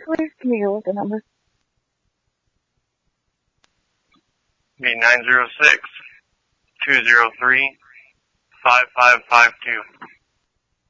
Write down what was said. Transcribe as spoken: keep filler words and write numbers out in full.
Please, can you go with the number? Be nine zero six, two zero three, five five five two.